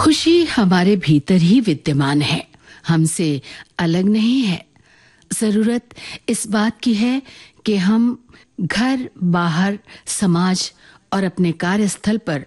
खुशी हमारे भीतर ही विद्यमान है, हमसे अलग नहीं है। जरूरत इस बात की है कि हम घर, बाहर, समाज और अपने कार्यस्थल पर